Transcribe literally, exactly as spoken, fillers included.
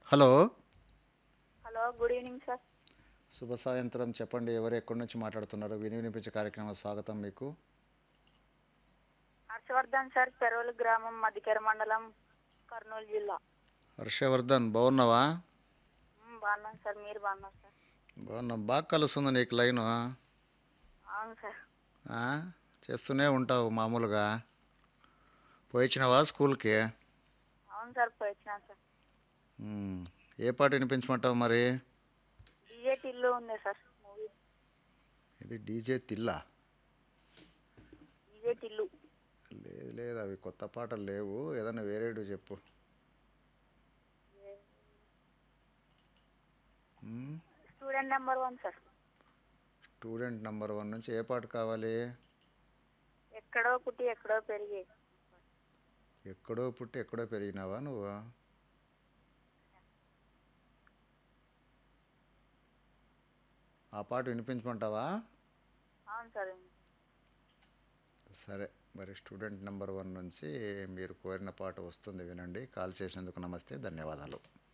Hello. Hello good evening sir. శుభ సాయంత్రం. చెప్పండి, ఎవరు ఎక్కడి నుంచి మాట్లాడుతున్నారు? విని వినిపించే కార్యక్రమం స్వాగతం మీకు. హర్షవర్ధన్ సార్, పెరోలు గ్రామం, మధ్యకెర మండలం, కర్నూలు జిల్లా. హర్షవర్ధన్, బాగున్నావా? మ్, బాగున్నాను సార్, మీరు బాగున్నారు సార్? బాగున్నాం. బాగా కలుస్తుంది నీకు లైను. అవును సార్. ఆ? చేస్తూనే ఉంటావు మామూలుగా. పోయిచ్చినావా స్కూల్కి? అవును సార్, పోయిచ్చినాను సార్. ఉమ్. ఏ పాట వినిపించమంటావు మరి? డిజే టిల్లు ఉంది సార్ మూవీ. ఇది డీజే తిల్లా? డిజే టిల్లు. లేదు లేదు, అవి కొత్త పాటలు లేవు. ఏదైనా వేరేడు చెప్పు. ఉమ్. Student number one sir. Student number one నుంచి ఏ పాట కావాలి? ఎక్కడో పుట్టి ఎక్కడో పెరిగి. ఎక్కడో పుట్టి ఎక్కడో పెరిగినావా నువ్వు? ఆ పాట వినిపించమంటావా? అవును సార్. సరే, మరి స్టూడెంట్ నెంబర్ వన్ నుంచి మీరు కోరిన పాట వస్తుంది, వినండి. కాల్ చేసినందుకు నమస్తే, ధన్యవాదాలు.